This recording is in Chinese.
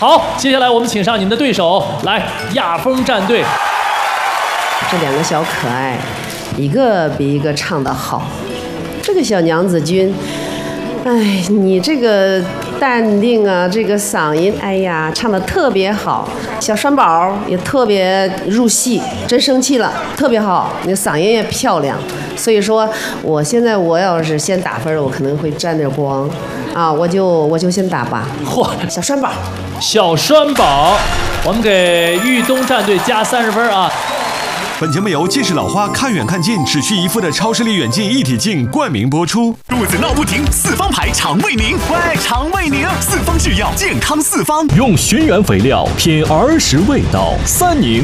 好，接下来我们请上你们的对手，来亚风战队。 这两个小可爱，一个比一个唱得好。这个小娘子军，哎，你这个淡定啊，这个嗓音，哎呀，唱得特别好。小栓宝也特别入戏，真生气了，特别好，那嗓音也漂亮。所以说，我要是先打分，我可能会沾点光，啊，我就先打吧。 嚯， 小栓宝， 小栓宝，我们给豫东战队加30分啊。 本节目由近视老花看远看近只需一副的超视力远近一体镜冠名播出。 肚子闹不停，四方牌肠胃宁，喂，肠胃宁，四方制药，健康四方， 用轩辕肥料添儿时味道，3宁。